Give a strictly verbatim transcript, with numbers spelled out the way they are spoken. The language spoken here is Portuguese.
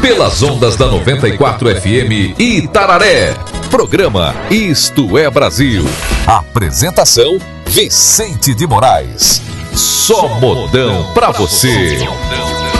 pelas ondas da noventa e quatro F M Itararé. Programa Isto é Brasil. Apresentação Vicente de Moraes. Só modão pra você.